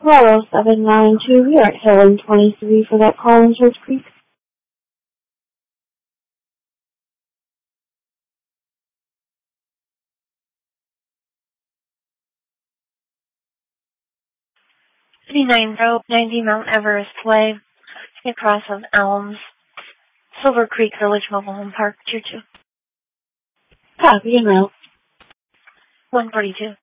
Hello, 792. We are at Hill and 23 for that call in Church Creek. City 90 Mount Everest Way, across of Elms, Silver Creek Village Mobile Home Park, Tier 2. Copy and route. 142.